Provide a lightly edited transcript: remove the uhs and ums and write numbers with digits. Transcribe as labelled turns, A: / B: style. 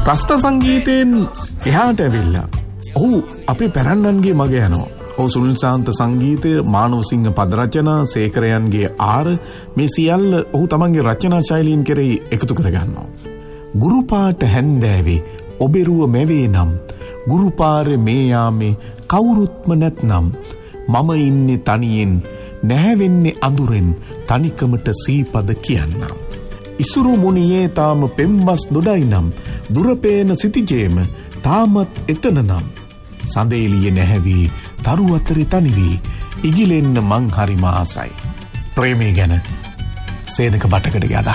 A: රස්ත සංගීතයෙන් එහාට ඇවිල්ලා ඔහු අපේ පැරණන්ගේ මග යනවා. ඔහු සුනිල් ශාන්ත සංගීතය, මානවසිංහ පද රචනා, සේකරයන්ගේ ආර මේ සියල්ල ඔහු තමන්ගේ රචනා ශෛලීන් කෙරෙහි එකතු කරගන්නවා. ගුරුපාට හැන්දෑවේ ඔබෙරුව මැවේ නම්, ගුරුපාරේ මේ යාමේ කවුරුත්ම නැත්නම්, මම ඉන්නේ තනියෙන් නැහැවෙන්නේ අඳුරෙන්, තනිකමට සීපද කියන්නම්. ඉසුරු මුනියේ තාම පෙම්බස් දොඩයි නම්, දුරපේන සිටිජේම තාමත් එතන නම්, සඳේලිය නැහැවී තරු අතරේ තනිවී, ඉගිලෙන්න මං හරිම ආසයි. ප්‍රේමය ගැන සේනක බටකඩගේ අදහස.